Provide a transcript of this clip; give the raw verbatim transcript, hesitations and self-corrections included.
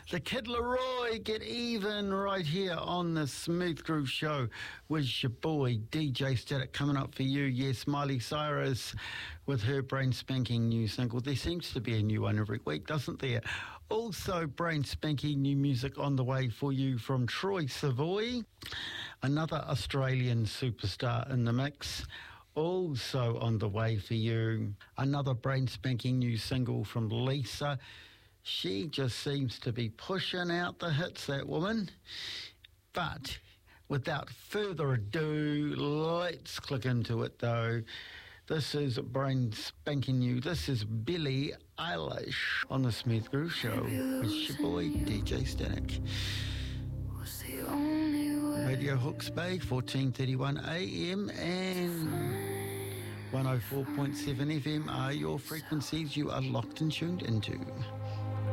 The Kid Leroy, Get Even, right here on the Smooth Groove Show with your boy D J Static, coming up for you. Yes, Miley Cyrus with her brain spanking new single. There seems to be a new one every week, doesn't there? Also, brain spanking new music on the way for you from Troy Savoy, another Australian superstar in the mix. Also on the way for you, another brain spanking new single from Lisa. She just seems to be pushing out the hits, that woman. But without further ado, let's click into it, though. This is brain spanking new. This is Billie Eilish on the Smooth Groove Show. It's your boy, D J Static. Radio Hawke's Bay, fourteen thirty-one A M and one oh four point seven F M are your frequencies you are locked and tuned into.